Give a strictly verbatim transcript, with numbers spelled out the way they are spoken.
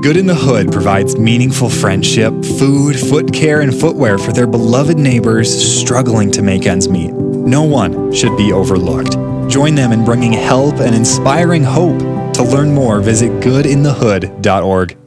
Good in the Hood provides meaningful friendship, food, foot care, and footwear for their beloved neighbors struggling to make ends meet. No one should be overlooked. Join them in bringing help and inspiring hope. To learn more, visit good in the hood dot org.